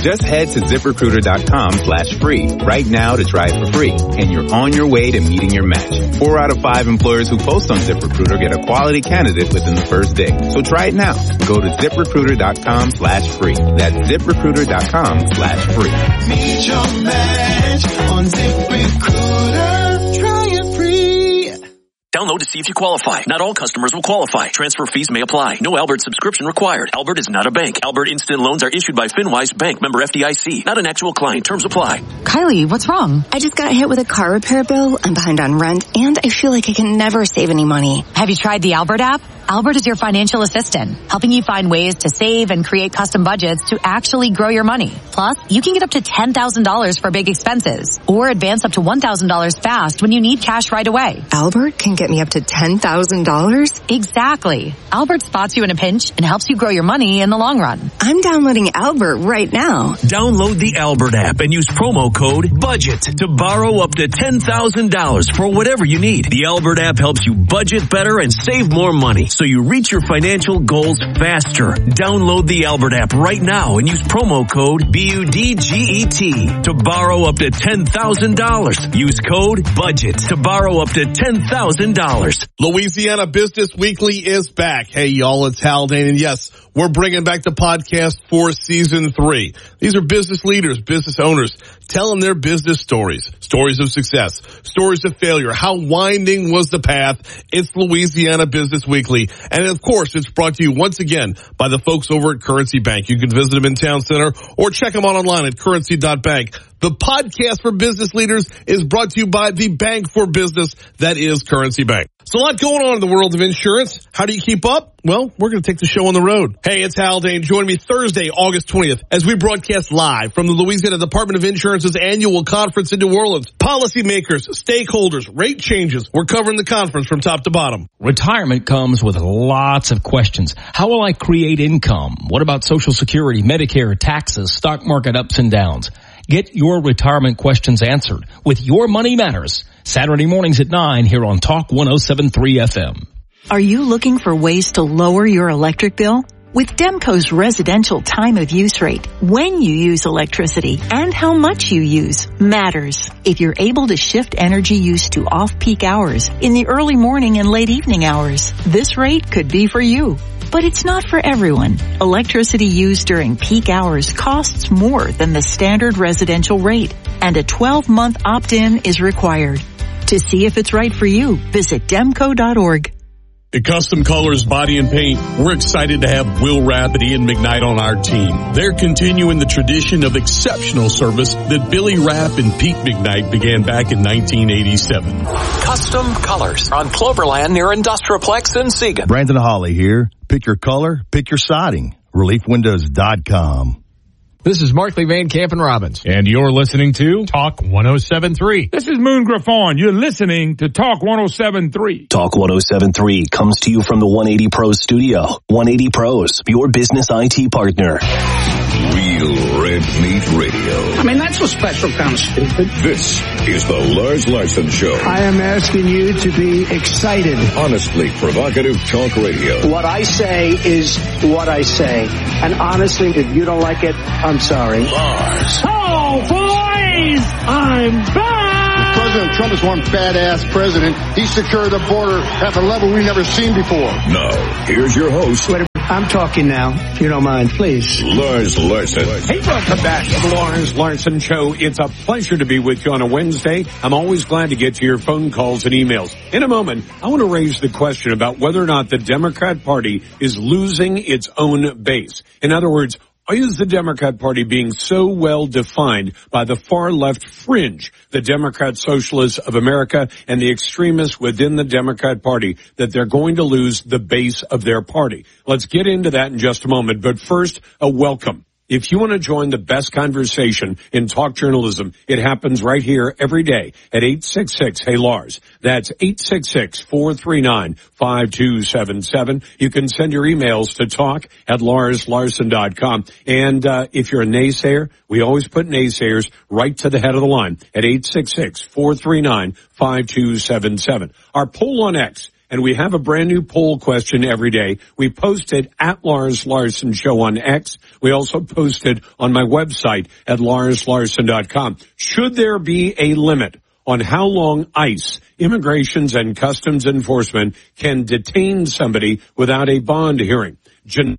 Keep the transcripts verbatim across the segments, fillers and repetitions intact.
Just head to ZipRecruiter.com slash free right now to try it for free, and you're on your way to meeting your match. Four out of five employers who post on ZipRecruiter get a quality candidate within the first day. So try it now. Go to ZipRecruiter.com slash free. That's ZipRecruiter.com slash free. Meet your match on ZipRecruiter. Try it free. Download to see if you qualify. Not all customers will qualify. Transfer fees may apply. No Albert subscription required. Albert is not a bank. Albert Instant Loans are issued by FinWise Bank, member F D I C. Not an actual client. Terms apply. Kylie, what's wrong? I just got hit with a car repair bill. I'm behind on rent, and I feel like I can never save any money. Have you tried the Albert app? Albert is your financial assistant, helping you find ways to save and create custom budgets to actually grow your money. Plus, you can get up to ten thousand dollars for big expenses, or advance up to one thousand dollars fast when you need cash right away. Albert can get me up to ten thousand dollars? Exactly. Albert spots you in a pinch and helps you grow your money in the long run. I'm downloading Albert right now. Download the Albert app and use promo code BUDGET to borrow up to ten thousand dollars for whatever you need. The Albert app helps you budget better and save more money, so you reach your financial goals faster. Download the Albert app right now and use promo code B U D G E T to borrow up to ten thousand dollars. Use code BUDGET to borrow up to ten thousand dollars. Louisiana Business Weekly is back. Hey, y'all, it's Haldane, and yes, we're bringing back the podcast for season three. These are business leaders, business owners, telling their business stories, stories of success, stories of failure. How winding was the path? It's Louisiana Business Weekly. And of course, it's brought to you once again by the folks over at Currency Bank. You can visit them in Town Center or check them out online at currency dot bank. The podcast for business leaders is brought to you by the bank for business that is Currency Bank. So a lot going on in the world of insurance. How do you keep up? Well, we're going to take the show on the road. Hey, it's Haldane. Join me Thursday, August twentieth, as we broadcast live from the Louisiana Department of Insurance's annual conference in New Orleans. Policymakers, stakeholders, rate changes. We're covering the conference from top to bottom. Retirement comes with lots of questions. How will I create income? What about Social Security, Medicare, taxes, stock market ups and downs? Get your retirement questions answered with Your Money Matters. Saturday mornings at nine here on Talk one oh seven point three F M. Are you looking for ways to lower your electric bill? With Demco's residential time of use rate, when you use electricity and how much you use matters. If you're able to shift energy use to off-peak hours in the early morning and late evening hours, this rate could be for you. But it's not for everyone. Electricity used during peak hours costs more than the standard residential rate, and a twelve-month opt-in is required. To see if it's right for you, visit demco dot org. At Custom Colors Body and Paint, we're excited to have Will Rapp and Ian McKnight on our team. They're continuing the tradition of exceptional service that Billy Rapp and Pete McKnight began back in nineteen eighty-seven. Custom Colors on Cloverland near Industrialplex in Siegen. Brandon Hawley here. Pick your color, pick your siding. relief windows dot com. This is Markley, Van Camp, and Robbins. And you're listening to Talk one oh seven point three. This is Moon Griffon. You're listening to Talk one oh seven point three. Talk one oh seven point three comes to you from the one eighty Pros studio. one eighty Pros, your business I T partner. Real Red Meat Radio. I mean, that's a special kind of stupid. This is the Lars Larson Show. I am asking you to be excited. Honestly provocative talk radio. What I say is what I say. And honestly, if you don't like it, I'm sorry. Lars. Oh, boys! I'm back! President Trump is one badass president. He secured the border at a level we've never seen before. Now, here's your host. Wait a minute. I'm talking now, if you don't mind, please. Lars Larson. Hey, welcome back to the Lars Larson Show. It's a pleasure to be with you on a Wednesday. I'm always glad to get to your phone calls and emails. In a moment, I want to raise the question about whether or not the Democrat Party is losing its own base. In other words, is the Democrat Party being so well defined by the far left fringe, the Democrat Socialists of America and the extremists within the Democrat Party, that they're going to lose the base of their party? Let's get into that in just a moment. But first, a welcome. If you want to join the best conversation in talk journalism, it happens right here every day at eight six six, hey Lars. That's eight six six, four three nine, five two seven seven. You can send your emails to talk at lars larson dot com. And uh, if you're a naysayer, we always put naysayers right to the head of the line at eight six six, four three nine, five two seven seven. Our poll on X And we have a brand new poll question every day. We post it at Lars Larson Show on X. We also post it on my website at lars larson dot com. Should there be a limit on how long ICE, Immigrations and Customs Enforcement, can detain somebody without a bond hearing? Jan-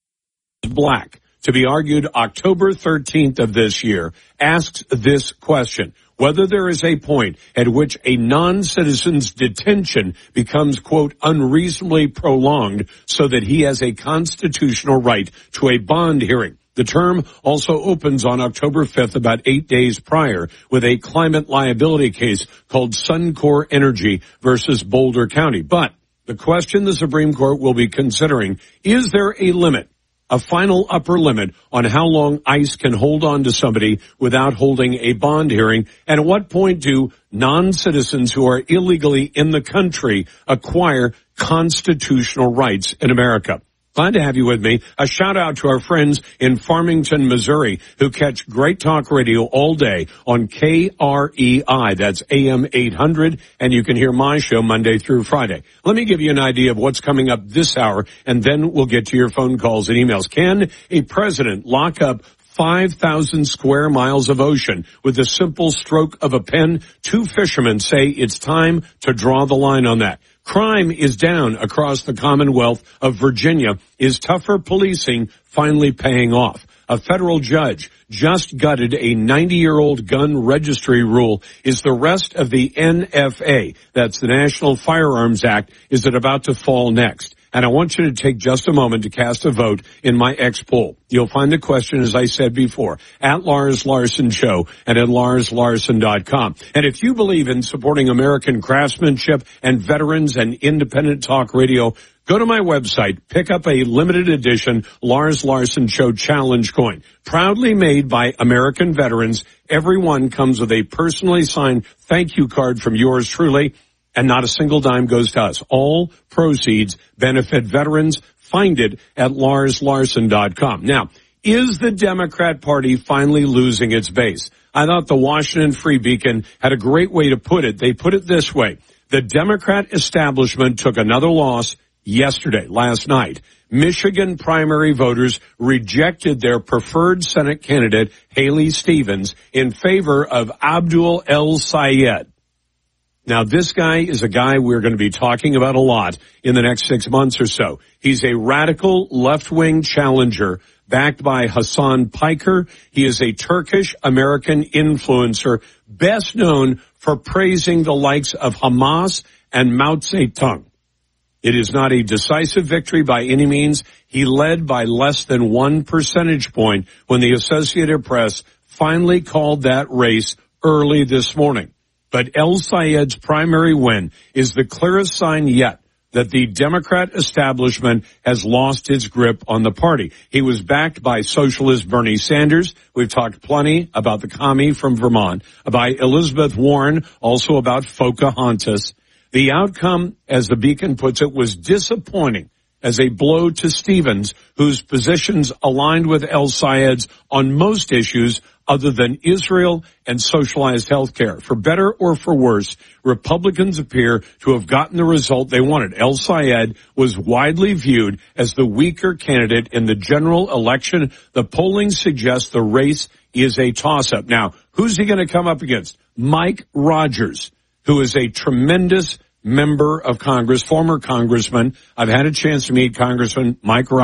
Black, to be argued October thirteenth of this year, asks this question: whether there is a point at which a non-citizen's detention becomes, quote, unreasonably prolonged so that he has a constitutional right to a bond hearing. The term also opens on October fifth, about eight days prior, with a climate liability case called Suncor Energy versus Boulder County. But the question the Supreme Court will be considering, is there a limit, a final upper limit on how long ICE can hold on to somebody without holding a bond hearing? And at what point do non-citizens who are illegally in the country acquire constitutional rights in America? Glad to have you with me. A shout out to our friends in Farmington, Missouri, who catch Great Talk Radio all day on K R E I. That's A M eight hundred, and you can hear my show Monday through Friday. Let me give you an idea of what's coming up this hour, and then we'll get to your phone calls and emails. Can a president lock up five thousand square miles of ocean with the simple stroke of a pen? Two fishermen say it's time to draw the line on that. Crime is down across the Commonwealth of Virginia. Is tougher policing finally paying off? A federal judge just gutted a ninety-year-old gun registry rule. Is the rest of the N F A, that's the National Firearms Act, is it about to fall next? And I want you to take just a moment to cast a vote in my X poll. You'll find the question, as I said before, at Lars Larson Show and at lars larson dot com. And if you believe in supporting American craftsmanship and veterans and independent talk radio, go to my website, pick up a limited edition Lars Larson Show Challenge coin. Proudly made by American veterans. Every one comes with a personally signed thank you card from yours truly. And not a single dime goes to us. All proceeds benefit veterans. Find it at lars larson dot com. Now, is the Democrat Party finally losing its base? I thought the Washington Free Beacon had a great way to put it. They put it this way: the Democrat establishment took another loss yesterday, last night. Michigan primary voters rejected their preferred Senate candidate, Haley Stevens, in favor of Abdul El-Sayed. Now, this guy is a guy we're going to be talking about a lot in the next six months or so. He's a radical left-wing challenger backed by Hassan Piker. He is a Turkish-American influencer best known for praising the likes of Hamas and Mao Zedong. It is not a decisive victory by any means. He led by less than one percentage point when the Associated Press finally called that race early this morning. But El-Sayed's primary win is the clearest sign yet that the Democrat establishment has lost its grip on the party. He was backed by socialist Bernie Sanders. We've talked plenty about the commie from Vermont, by Elizabeth Warren, also about Pocahontas. The outcome, as the Beacon puts it, was disappointing as a blow to Stevens, whose positions aligned with El-Sayed's on most issues other than Israel and socialized health care. For better or for worse, Republicans appear to have gotten the result they wanted. El-Sayed was widely viewed as the weaker candidate in the general election. The polling suggests the race is a toss-up. Now, who's he going to come up against? Mike Rogers, who is a tremendous member of Congress, former congressman. I've had a chance to meet Congressman Mike Rogers.